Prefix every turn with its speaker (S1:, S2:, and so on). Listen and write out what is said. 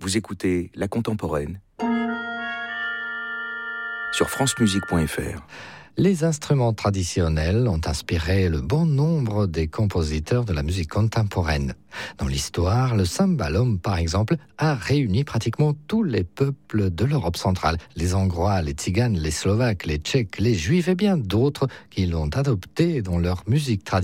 S1: Vous écoutez La Contemporaine sur francemusique.fr.
S2: Les instruments traditionnels ont inspiré le bon nombre des compositeurs de la musique contemporaine. Dans l'histoire, le cymbalum, par exemple, a réuni pratiquement tous les peuples de l'Europe centrale. Les Hongrois, les Tziganes, les Slovaques, les Tchèques, les Juifs et bien d'autres qui l'ont adopté dans leur musique traditionnelle.